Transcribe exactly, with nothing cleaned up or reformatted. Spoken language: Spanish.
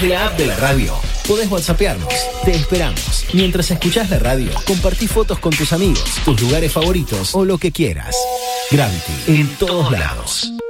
Desde la app de la radio podés whatsappearnos. Te esperamos. Mientras escuchás la radio, compartí fotos con tus amigos, tus lugares favoritos o lo que quieras. Gravity, en todos lados.